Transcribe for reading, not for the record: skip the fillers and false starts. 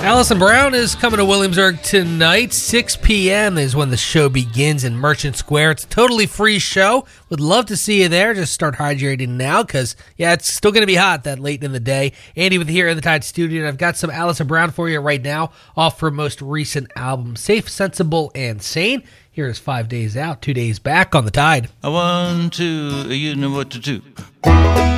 Allison Brown is coming to Williamsburg tonight. 6 p.m. is when the show begins in Merchant Square. It's a totally free show. Would love to see you there. Just start hydrating now because, it's still going to be hot that late in the day. Andy with here in the Tide Studio, and I've got some Allison Brown for you right now off her most recent album, Safe, Sensible, and Sane. Here is 5 days out, 2 days back on the Tide. 1, 2, you know what to do.